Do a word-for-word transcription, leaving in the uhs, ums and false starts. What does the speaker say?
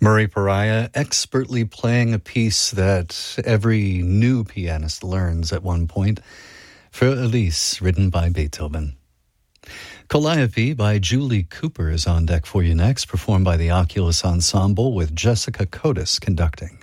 Murray Pariah expertly playing a piece that every new pianist learns at one point. Für Elise, written by Beethoven. Calliope by Julie Cooper is on deck for you next, performed by the Oculus Ensemble with Jessica Kotis conducting.